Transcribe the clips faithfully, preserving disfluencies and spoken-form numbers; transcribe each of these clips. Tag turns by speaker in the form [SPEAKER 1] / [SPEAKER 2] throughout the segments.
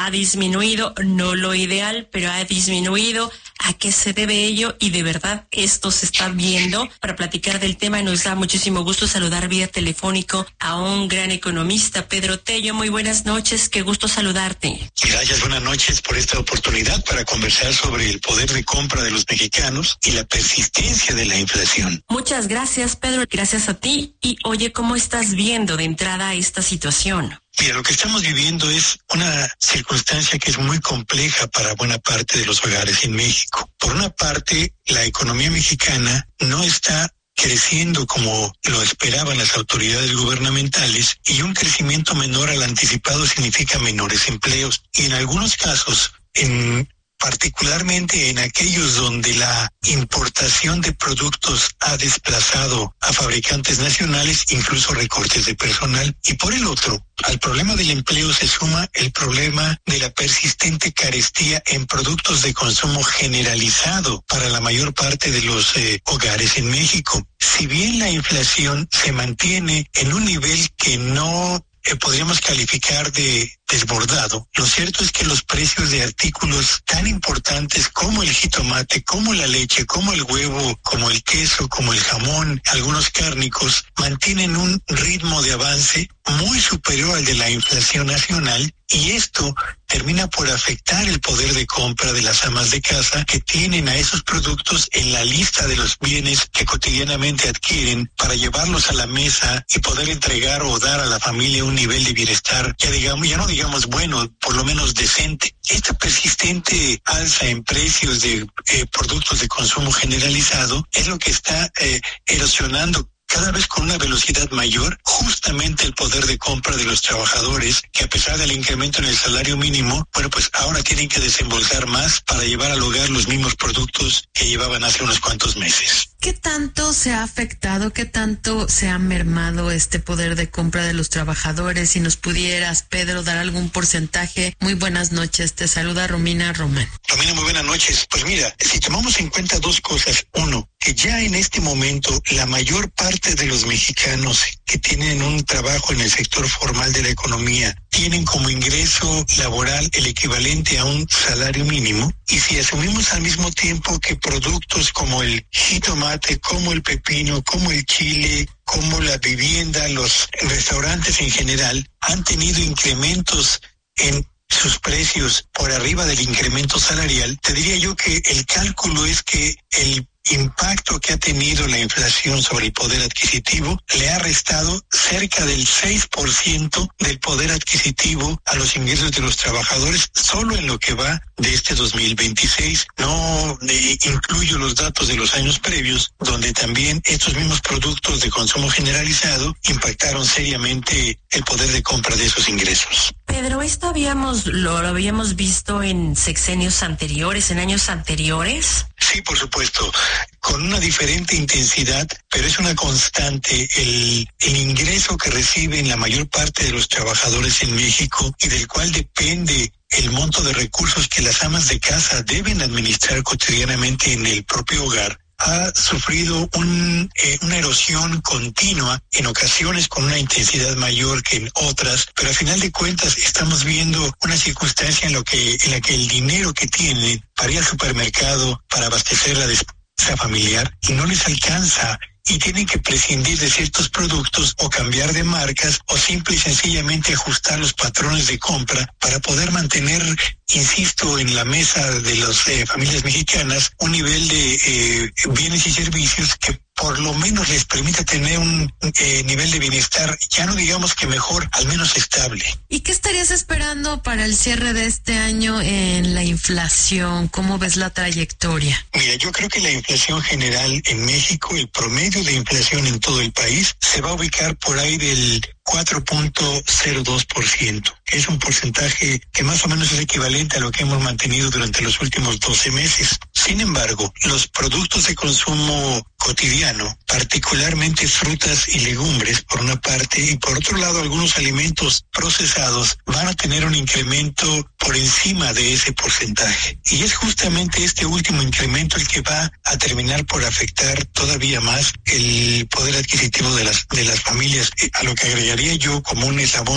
[SPEAKER 1] ha disminuido, no lo ideal, pero ha disminuido. ¿A qué se debe ello? Y de verdad esto se está viendo. Para platicar del tema nos da muchísimo gusto saludar vía telefónico a un gran economista, Pedro Tello. Muy buenas noches, qué gusto saludarte.
[SPEAKER 2] Gracias, buenas noches por esta oportunidad para conversar sobre el poder de compra de los mexicanos y la persistencia de la inflación.
[SPEAKER 1] Muchas gracias, Pedro, gracias a ti. Y oye, ¿cómo estás viendo de entrada esta situación?
[SPEAKER 2] Mira, lo que estamos viviendo es una circunstancia que es muy compleja para buena parte de los hogares en México. Por una parte, la economía mexicana no está creciendo como lo esperaban las autoridades gubernamentales, y un crecimiento menor al anticipado significa menores empleos. Y en algunos casos, en particularmente en aquellos donde la importación de productos ha desplazado a fabricantes nacionales, incluso recortes de personal. Y por el otro, al problema del empleo se suma el problema de la persistente carestía en productos de consumo generalizado para la mayor parte de los eh, hogares en México. Si bien la inflación se mantiene en un nivel que no Eh, podríamos calificar de desbordado, lo cierto es que los precios de artículos tan importantes como el jitomate, como la leche, como el huevo, como el queso, como el jamón, algunos cárnicos, mantienen un ritmo de avance muy superior al de la inflación nacional, y esto termina por afectar el poder de compra de las amas de casa, que tienen a esos productos en la lista de los bienes que cotidianamente adquieren para llevarlos a la mesa y poder entregar o dar a la familia un nivel de bienestar, ya digamos, ya no digamos bueno, por lo menos decente. Esta persistente alza en precios de eh, productos de consumo generalizado es lo que está eh, erosionando cada vez con una velocidad mayor justamente el poder de compra de los trabajadores, que a pesar del incremento en el salario mínimo, bueno, pues ahora tienen que desembolsar más para llevar al hogar los mismos productos que llevaban hace unos cuantos meses.
[SPEAKER 3] ¿Qué tanto se ha afectado, qué tanto se ha mermado este poder de compra de los trabajadores? Si nos pudieras, Pedro, dar algún porcentaje. Muy buenas noches, te saluda Romina Román.
[SPEAKER 2] Romina, muy buenas noches. Pues mira, si tomamos en cuenta dos cosas. Uno, que ya en este momento la mayor parte de los mexicanos que tienen un trabajo en el sector formal de la economía tienen como ingreso laboral el equivalente a un salario mínimo, y si asumimos al mismo tiempo que productos como el jitomate, como el pepino, como el chile, como la vivienda, los restaurantes en general han tenido incrementos en sus precios por arriba del incremento salarial, te diría yo que el cálculo es que el impacto que ha tenido la inflación sobre el poder adquisitivo le ha restado cerca del seis por ciento del poder adquisitivo a los ingresos de los trabajadores solo en lo que va de este dos mil veintiséis. No eh, incluyo los datos de los años previos, donde también estos mismos productos de consumo generalizado impactaron seriamente el poder de compra de esos ingresos.
[SPEAKER 1] Pedro, esto habíamos lo, lo habíamos visto en sexenios anteriores, en años anteriores.
[SPEAKER 2] Sí, por supuesto, con una diferente intensidad, pero es una constante el, el ingreso que reciben la mayor parte de los trabajadores en México, y del cual depende el monto de recursos que las amas de casa deben administrar cotidianamente en el propio hogar. Ha sufrido un, eh, una erosión continua, en ocasiones con una intensidad mayor que en otras, pero al final de cuentas estamos viendo una circunstancia en, lo que, en la que el dinero que tienen para ir al supermercado, para abastecer la despensa familiar, y no les alcanza, y tienen que prescindir de ciertos productos o cambiar de marcas o simple y sencillamente ajustar los patrones de compra para poder mantener, insisto, en la mesa de las eh, familias mexicanas un nivel de eh, bienes y servicios que por lo menos les permita tener un eh, nivel de bienestar, ya no digamos que mejor, al menos estable.
[SPEAKER 3] ¿Y qué estarías esperando para el cierre de este año en la inflación? ¿Cómo ves la trayectoria?
[SPEAKER 2] Mira, yo creo que la inflación general en México, el promedio de inflación en todo el país, se va a ubicar por ahí del cuatro punto cero dos por ciento. Es un porcentaje que más o menos es equivalente a lo que hemos mantenido durante los últimos doce meses. Sin embargo, los productos de consumo cotidiano, particularmente frutas y legumbres por una parte, y por otro lado algunos alimentos procesados, van a tener un incremento por encima de ese porcentaje. Y es justamente este último incremento el que va a terminar por afectar todavía más el poder adquisitivo de las, de las familias, a lo que agregaría yo como un eslabón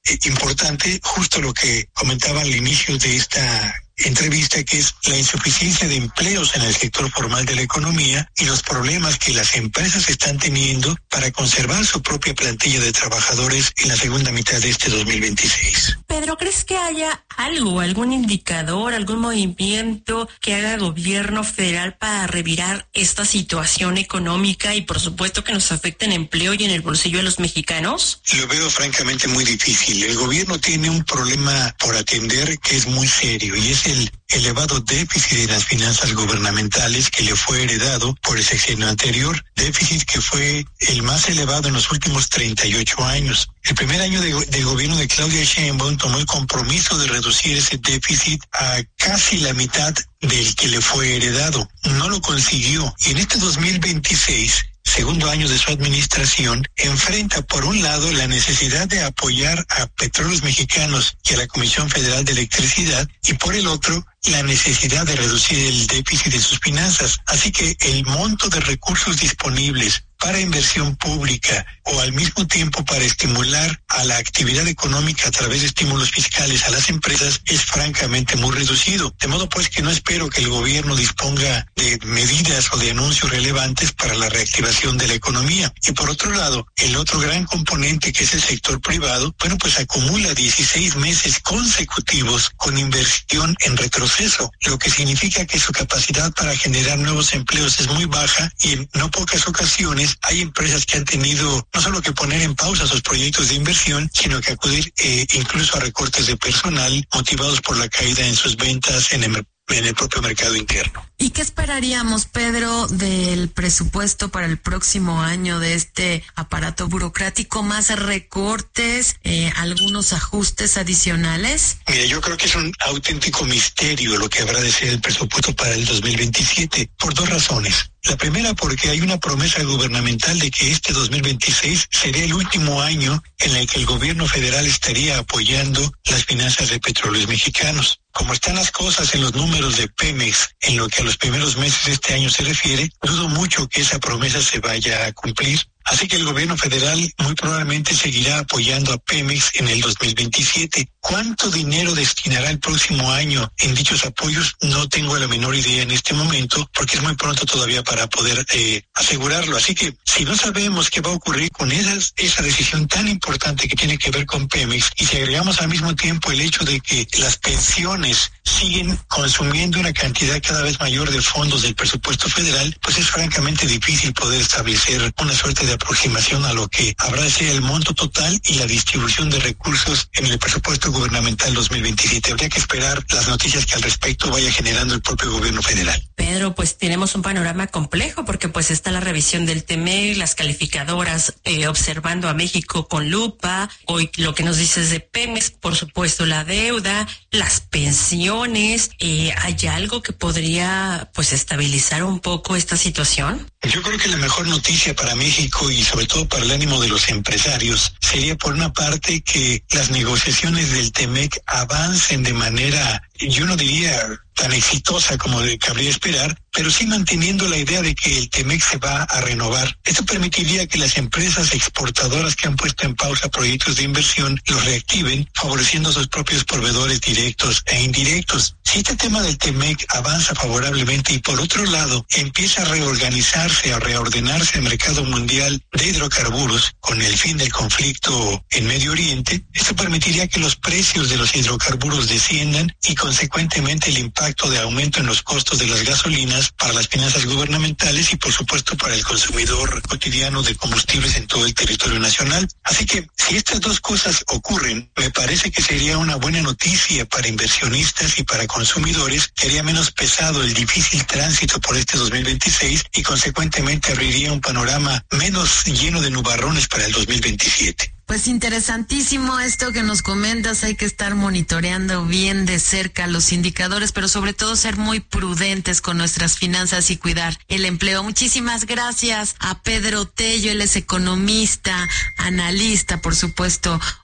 [SPEAKER 2] eh, importante, justo lo que comentaba al inicio de esta entrevista, que es la insuficiencia de empleos en el sector formal de la economía y los problemas que las empresas están teniendo para conservar su propia plantilla de trabajadores en la segunda mitad de este dos mil veintiséis.
[SPEAKER 1] Pedro, ¿crees que haya algo, algún indicador, algún movimiento que haga gobierno federal para revirar esta situación económica y por supuesto que nos afecte en empleo y en el bolsillo de los mexicanos?
[SPEAKER 2] Lo veo francamente muy difícil. El gobierno tiene un problema por atender que es muy serio y es el elevado déficit de las finanzas gubernamentales que le fue heredado por el sexenio anterior, déficit que fue el más elevado en los últimos treinta y ocho años. El primer año de, de gobierno de Claudia Sheinbaum tomó el compromiso de reducir ese déficit a casi la mitad del que le fue heredado. No lo consiguió y en este dos mil veintiséis, segundo año de su administración, enfrenta por un lado la necesidad de apoyar a Petróleos Mexicanos y a la Comisión Federal de Electricidad y por el otro la necesidad de reducir el déficit de sus finanzas. Así que el monto de recursos disponibles para inversión pública o al mismo tiempo para estimular a la actividad económica a través de estímulos fiscales a las empresas es francamente muy reducido. De modo pues que no espero que el gobierno disponga de medidas o de anuncios relevantes para la reactivación de la economía. Y por otro lado, el otro gran componente que es el sector privado, bueno pues acumula dieciséis meses consecutivos con inversión en retroceso, lo que significa que su capacidad para generar nuevos empleos es muy baja y en no pocas ocasiones hay empresas que han tenido no solo que poner en pausa sus proyectos de inversión, sino que acudir eh, incluso a recortes de personal motivados por la caída en sus ventas en el, en el propio mercado interno.
[SPEAKER 3] ¿Y qué esperaríamos, Pedro, del presupuesto para el próximo año de este aparato burocrático? ¿Más recortes, eh, algunos ajustes adicionales?
[SPEAKER 2] Mira, yo creo que es un auténtico misterio lo que habrá de ser el presupuesto para el dos mil veintisiete, por dos razones. La primera, porque hay una promesa gubernamental de que este dos mil veintiséis sería el último año en el que el gobierno federal estaría apoyando las finanzas de Petróleos Mexicanos. Como están las cosas en los números de Pemex, en lo que a los primeros meses de este año se refiere, dudo mucho que esa promesa se vaya a cumplir. Así que el gobierno federal muy probablemente seguirá apoyando a Pemex en el dos mil veintisiete. ¿Cuánto dinero destinará el próximo año en dichos apoyos? No tengo la menor idea en este momento, porque es muy pronto todavía para poder eh, asegurarlo. Así que si no sabemos qué va a ocurrir con esas, esa decisión tan importante que tiene que ver con Pemex, y si agregamos al mismo tiempo el hecho de que las pensiones siguen consumiendo una cantidad cada vez mayor de fondos del presupuesto federal, pues es francamente difícil poder establecer una suerte de aproximación a lo que habrá de ser el monto total y la distribución de recursos en el presupuesto gubernamental dos mil veintisiete. Habría que esperar las noticias que al respecto vaya generando el propio gobierno federal.
[SPEAKER 1] Pedro, pues tenemos un panorama complejo porque pues está la revisión del T M E, las calificadoras eh, observando a México con lupa, hoy lo que nos dices de Pemex, por supuesto la deuda, las pensiones, eh, ¿hay algo que podría pues estabilizar un poco esta situación?
[SPEAKER 2] Yo creo que la mejor noticia para México y sobre todo para el ánimo de los empresarios sería por una parte que las negociaciones del T M E C avancen de manera, yo no diría tan exitosa como de, cabría esperar, pero sí manteniendo la idea de que el T M E C se va a renovar. Esto permitiría que las empresas exportadoras que han puesto en pausa proyectos de inversión los reactiven, favoreciendo a sus propios proveedores directos e indirectos. Si este tema del T M E C avanza favorablemente y por otro lado empieza a reorganizarse, a reordenarse el mercado mundial de hidrocarburos con el fin del conflicto en Medio Oriente, esto permitiría que los precios de los hidrocarburos desciendan y consecuentemente el impacto de aumento en los costos de las gasolinas para las finanzas gubernamentales y por supuesto para el consumidor cotidiano de combustibles en todo el territorio nacional. Así que si estas dos cosas ocurren, me parece que sería una buena noticia para inversionistas y para consumidores, que haría menos pesado el difícil tránsito por este dos mil veintiséis y consecuentemente abriría un panorama menos lleno de nubarrones para el dos mil veintisiete.
[SPEAKER 3] Pues interesantísimo esto que nos comentas, hay que estar monitoreando bien de cerca los indicadores, pero sobre todo ser muy prudentes con nuestras finanzas y cuidar el empleo. Muchísimas gracias a Pedro Tello, él es economista, analista, por supuesto,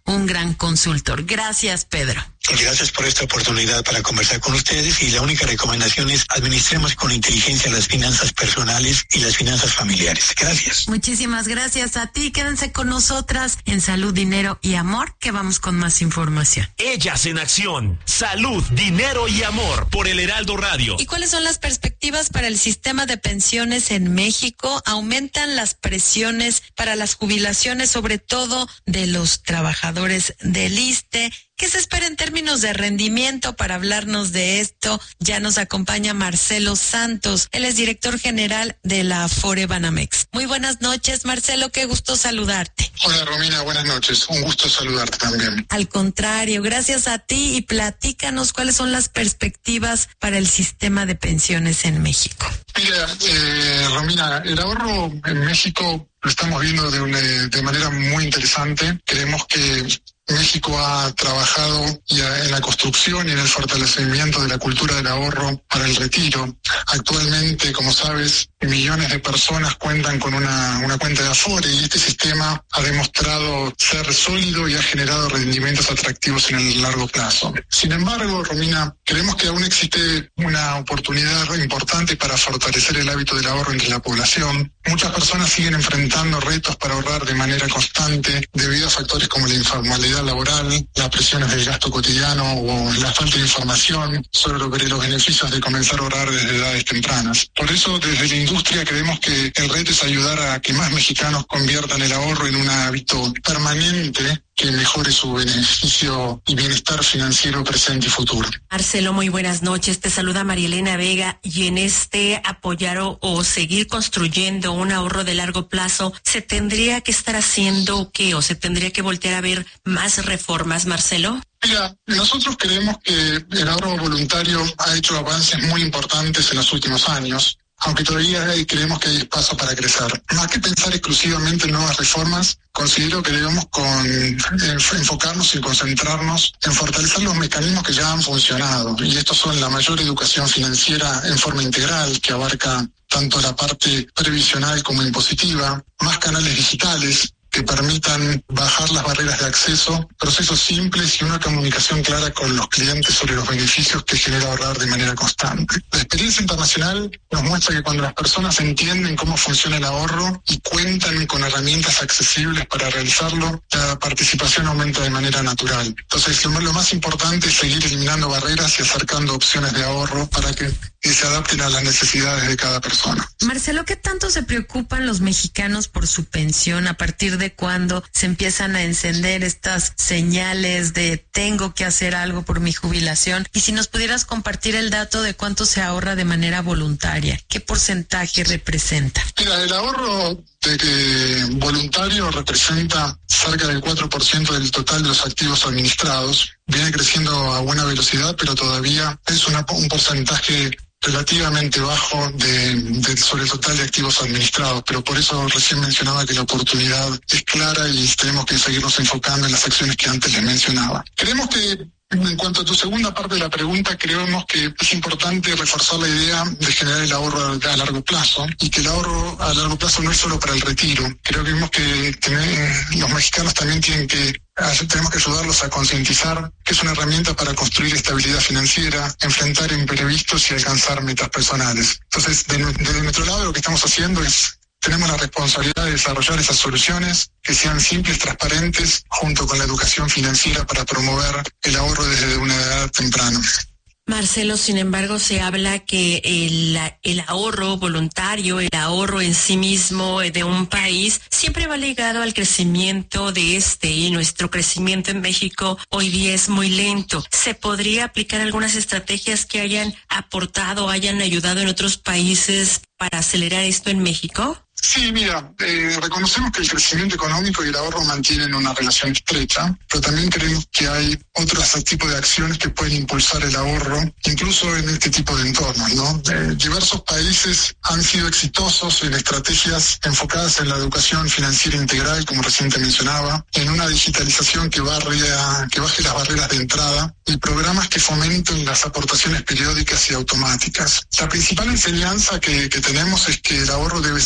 [SPEAKER 3] un gran consultor. Gracias, Pedro.
[SPEAKER 2] Gracias por esta oportunidad para conversar con ustedes, y la única recomendación es administremos con inteligencia las finanzas personales y las finanzas familiares. Gracias.
[SPEAKER 3] Muchísimas gracias a ti. Quédense con nosotras en Salud, Dinero y Amor, que vamos con más información.
[SPEAKER 4] Ellas en acción. Salud, dinero y amor por el Heraldo Radio.
[SPEAKER 3] ¿Y cuáles son las perspectivas para el sistema de pensiones en México? Aumentan las presiones para las jubilaciones, sobre todo de los trabajadores del I S S S T E. ¿Qué se espera en términos de rendimiento? Para hablarnos de esto, ya nos acompaña Marcelo Santos. Él es director general de la Afore Banamex. Muy buenas noches, Marcelo, qué gusto saludarte.
[SPEAKER 5] Hola, Romina, buenas noches. Un gusto saludarte también.
[SPEAKER 3] Al contrario, gracias a ti, y platícanos cuáles son las perspectivas para el sistema de pensiones en México.
[SPEAKER 5] Mira, eh, Romina, el ahorro en México lo estamos viendo de, una, de manera muy interesante. Creemos que México ha trabajado ya en la construcción y en el fortalecimiento de la cultura del ahorro para el retiro. Actualmente, como sabes, millones de personas cuentan con una, una cuenta de Afore, y este sistema ha demostrado ser sólido y ha generado rendimientos atractivos en el largo plazo. Sin embargo, Romina, creemos que aún existe una oportunidad importante para fortalecer el hábito del ahorro entre la población. Muchas personas siguen enfrentando retos para ahorrar de manera constante debido a factores como la informalidad laboral, las presiones del gasto cotidiano o la falta de información sobre los beneficios de comenzar a ahorrar desde edades tempranas. Por eso, desde la industria creemos que el reto es ayudar a que más mexicanos conviertan el ahorro en un hábito permanente que mejore su beneficio y bienestar financiero presente y futuro.
[SPEAKER 1] Marcelo, muy buenas noches. Te saluda María Elena Vega, y en este apoyar o, o seguir construyendo un ahorro de largo plazo, ¿se tendría que estar haciendo qué, o se tendría que voltear a ver más reformas, Marcelo?
[SPEAKER 5] Mira, nosotros creemos que el ahorro voluntario ha hecho avances muy importantes en los últimos años, aunque todavía creemos que hay espacio para crecer. Más que pensar exclusivamente en nuevas reformas, considero que debemos con, enfocarnos y concentrarnos en fortalecer los mecanismos que ya han funcionado. Y estos son la mayor educación financiera en forma integral, que abarca tanto la parte previsional como impositiva, más canales digitales que permitan bajar las barreras de acceso, procesos simples y una comunicación clara con los clientes sobre los beneficios que genera ahorrar de manera constante. La experiencia internacional nos muestra que cuando las personas entienden cómo funciona el ahorro y cuentan con herramientas accesibles para realizarlo, la participación aumenta de manera natural. Entonces, lo, lo más importante es seguir eliminando barreras y acercando opciones de ahorro para que y se adapten a las necesidades de cada persona.
[SPEAKER 3] Marcelo, ¿qué tanto se preocupan los mexicanos por su pensión? ¿A partir de cuándo se empiezan a encender estas señales de tengo que hacer algo por mi jubilación? Y si nos pudieras compartir el dato de cuánto se ahorra de manera voluntaria, ¿qué porcentaje representa?
[SPEAKER 5] Mira, el ahorro de que voluntario representa cerca del cuatro por ciento del total de los activos administrados. Viene creciendo a buena velocidad, pero todavía es una, un porcentaje relativamente bajo de, de sobre el total de activos administrados, pero por eso recién mencionaba que la oportunidad es clara y tenemos que seguirnos enfocando en las acciones que antes les mencionaba. Creemos que, en cuanto a tu segunda parte de la pregunta, creemos que es importante reforzar la idea de generar el ahorro a largo plazo, y que el ahorro a largo plazo no es solo para el retiro. Creo que vemos que tener, los mexicanos también tienen que tenemos que ayudarlos a concientizar que es una herramienta para construir estabilidad financiera, enfrentar imprevistos y alcanzar metas personales. Entonces, de, desde nuestro lado, lo que estamos haciendo es, tenemos la responsabilidad de desarrollar esas soluciones que sean simples, transparentes, junto con la educación financiera para promover el ahorro desde una edad temprana.
[SPEAKER 1] Marcelo, sin embargo, se habla que el, el ahorro voluntario, el ahorro en sí mismo de un país, siempre va ligado al crecimiento de este, y nuestro crecimiento en México hoy día es muy lento. ¿Se podría aplicar algunas estrategias que hayan aportado, hayan ayudado en otros países para acelerar esto en México?
[SPEAKER 5] Sí, mira, eh, reconocemos que el crecimiento económico y el ahorro mantienen una relación estrecha, pero también creemos que hay otros tipos de acciones que pueden impulsar el ahorro, incluso en este tipo de entornos, ¿no? Eh, diversos países han sido exitosos en estrategias enfocadas en la educación financiera integral, como recién te mencionaba, en una digitalización que, barria, que baje las barreras de entrada y programas que fomenten las aportaciones periódicas y automáticas. La principal enseñanza que, que tenemos es que el ahorro debe ser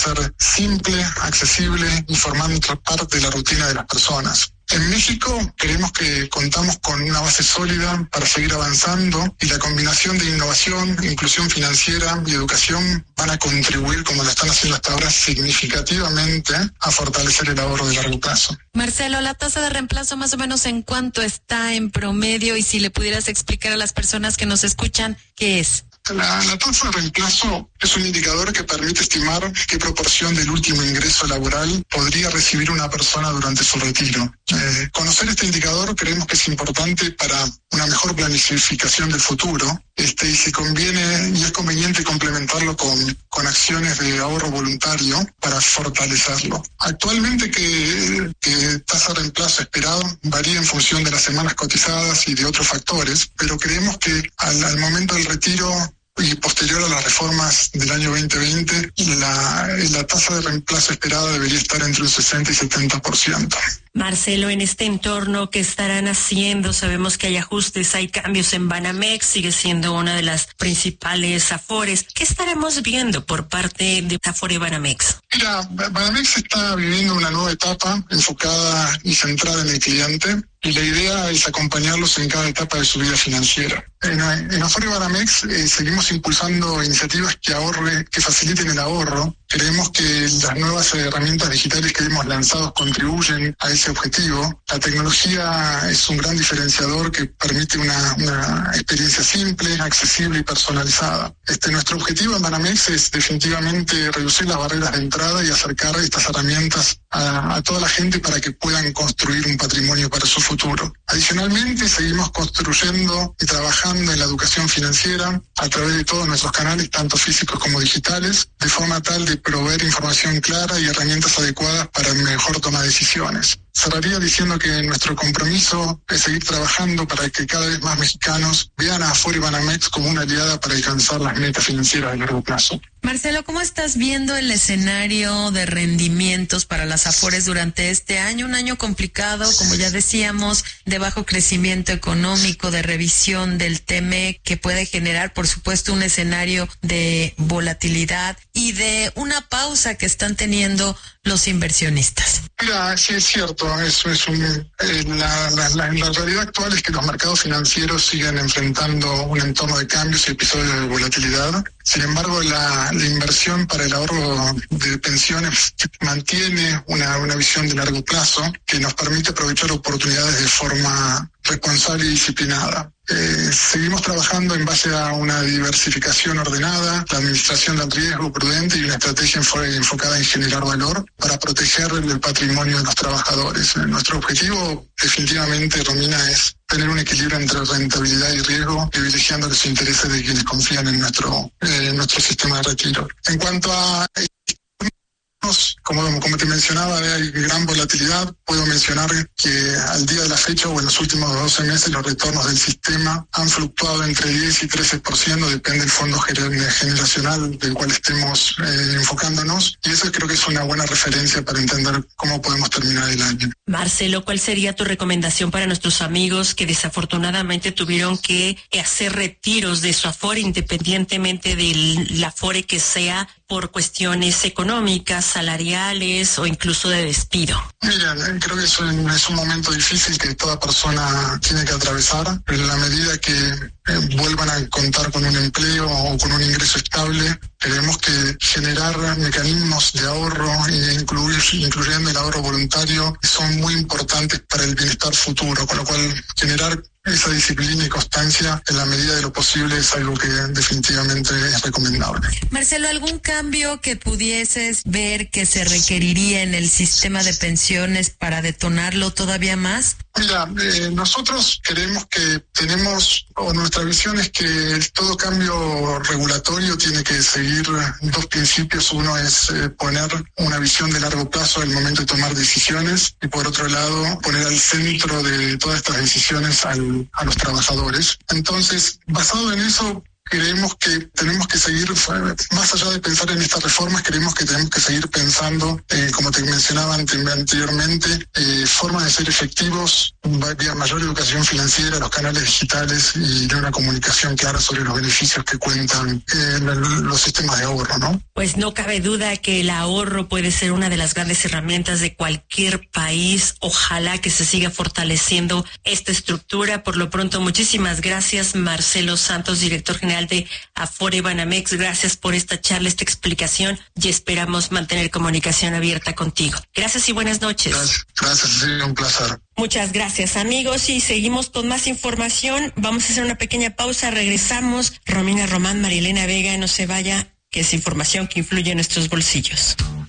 [SPEAKER 5] simple, accesible y formando parte de la rutina de las personas. En México creemos que contamos con una base sólida para seguir avanzando y la combinación de innovación, inclusión financiera y educación van a contribuir, como lo están haciendo hasta ahora, significativamente a fortalecer el ahorro de largo plazo.
[SPEAKER 3] Marcelo, la tasa de reemplazo más o menos en cuánto está en promedio y si le pudieras explicar a las personas que nos escuchan qué es.
[SPEAKER 5] La, la tasa de reemplazo es un indicador que permite estimar qué proporción del último ingreso laboral podría recibir una persona durante su retiro. Eh, conocer este indicador creemos que es importante para una mejor planificación del futuro, este, y si conviene y es conveniente complementarlo con, con acciones de ahorro voluntario para fortalecerlo. Actualmente que, que tasa de reemplazo esperado varía en función de las semanas cotizadas y de otros factores, pero creemos que al, al momento del retiro y posterior a las reformas del año veinte veinte, la, la tasa de reemplazo esperada debería estar entre un sesenta y setenta por ciento.
[SPEAKER 1] Marcelo, en este entorno, ¿qué estarán haciendo? Sabemos que hay ajustes, hay cambios en Banamex, sigue siendo una de las principales afores. ¿Qué estaremos viendo por parte de Afore Banamex?
[SPEAKER 5] Mira, Banamex está viviendo una nueva etapa enfocada y centrada en el cliente, y la idea es acompañarlos en cada etapa de su vida financiera. En, en Afore Banamex eh, seguimos impulsando iniciativas que ahorre, que faciliten el ahorro. Creemos que las nuevas herramientas digitales que hemos lanzado contribuyen a ese objetivo. La tecnología es un gran diferenciador que permite una, una experiencia simple, accesible y personalizada. Este, nuestro objetivo en Banamex es definitivamente reducir las barreras de entrada y acercar estas herramientas a, a toda la gente para que puedan construir un patrimonio para su futuro. Adicionalmente, seguimos construyendo y trabajando en la educación financiera a través de todos nuestros canales, tanto físicos como digitales, de forma tal de proveer información clara y herramientas adecuadas para mejor toma de decisiones. Cerraría diciendo que nuestro compromiso es seguir trabajando para que cada vez más mexicanos vean a Afore Banamex como una aliada para alcanzar las metas financieras a largo plazo.
[SPEAKER 3] Marcelo, ¿cómo estás viendo el escenario de rendimientos para las Afores durante este año? Un año complicado, como ya decíamos, de bajo crecimiento económico, de revisión del T M E, que puede generar, por supuesto, un escenario de volatilidad y de una pausa que están teniendo los inversionistas.
[SPEAKER 5] Mira, sí es cierto, eso es un, eh, la, la, la, la realidad actual es que los mercados financieros siguen enfrentando un entorno de cambios y episodios de volatilidad. Sin embargo, la, la inversión para el ahorro de pensiones mantiene una, una visión de largo plazo que nos permite aprovechar oportunidades de forma responsable y disciplinada. Eh, seguimos trabajando en base a una diversificación ordenada, la administración del riesgo prudente y una estrategia enfocada en generar valor para proteger el patrimonio de los trabajadores. Nuestro objetivo definitivamente, Romina, es tener un equilibrio entre rentabilidad y riesgo, privilegiando los intereses de quienes confían en nuestro, eh, en nuestro sistema de retiro. En cuanto a Como, como te mencionaba, hay gran volatilidad. Puedo mencionar que al día de la fecha o en los últimos doce meses los retornos del sistema han fluctuado entre diez y trece por ciento, depende del fondo generacional del cual estemos eh, enfocándonos. Y eso creo que es una buena referencia para entender cómo podemos terminar el año.
[SPEAKER 1] Marcelo, ¿cuál sería tu recomendación para nuestros amigos que desafortunadamente tuvieron que hacer retiros de su Afore, independientemente del Afore que sea, por cuestiones económicas, salariales o incluso de despido?
[SPEAKER 5] Mira, creo que es un, es un momento difícil que toda persona tiene que atravesar, pero en la medida que eh, vuelvan a contar con un empleo o con un ingreso estable, tenemos que generar mecanismos de ahorro, e incluir, incluyendo el ahorro voluntario, que son muy importantes para el bienestar futuro, con lo cual generar esa disciplina y constancia en la medida de lo posible es algo que definitivamente es recomendable.
[SPEAKER 3] Marcelo, ¿algún cambio que pudieses ver que se requeriría en el sistema de pensiones para detonarlo todavía más?
[SPEAKER 5] Mira, eh, nosotros creemos que tenemos, o nuestra visión es que todo cambio regulatorio tiene que seguir dos principios. Uno es eh, poner una visión de largo plazo al momento de tomar decisiones y por otro lado poner al centro de todas estas decisiones al, a los trabajadores. Entonces, basado en eso, creemos que tenemos que seguir, más allá de pensar en estas reformas, creemos que tenemos que seguir pensando, eh, como te mencionaba anteriormente, eh, formas de ser efectivos vía mayor educación financiera, los canales digitales y una comunicación clara sobre los beneficios que cuentan eh, los sistemas de ahorro, ¿no?
[SPEAKER 1] Pues no cabe duda que el ahorro puede ser una de las grandes herramientas de cualquier país. Ojalá que se siga fortaleciendo esta estructura. Por lo pronto, muchísimas gracias, Marcelo Santos, director general de Afore Banamex. Gracias por esta charla, esta explicación, y esperamos mantener comunicación abierta contigo. Gracias y buenas noches.
[SPEAKER 5] Gracias, gracias, sí, un placer.
[SPEAKER 1] Muchas gracias, amigos, y seguimos con más información. Vamos a hacer una pequeña pausa, regresamos. Romina Román, Marilena Vega, no se vaya, que es información que influye en nuestros bolsillos.